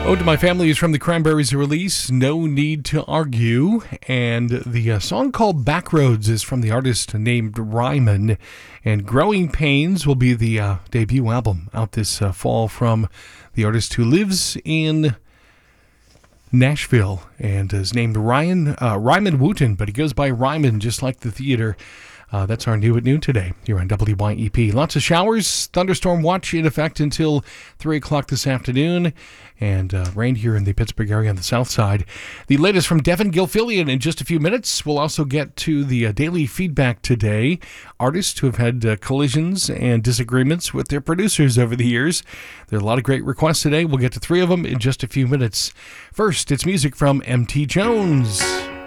Ode to My Family is from the Cranberries' release, No Need to Argue. And the song called Backroads is from the artist named Ryman. And Growing Pains will be the debut album out this fall from the artist who lives in Nashville and is named Ryman Wooten, but he goes by Ryman just like the theater. That's our new at noon today here on WYEP. Lots of showers, thunderstorm watch in effect until 3 o'clock this afternoon, and rain here in the Pittsburgh area on the south side. The latest from Devin Gilfillian in just a few minutes. We'll also get to the daily feedback today. Artists who have had collisions and disagreements with their producers over the years. There are a lot of great requests today. We'll get to 3 of them in just a few minutes. First, it's music from M.T. Jones.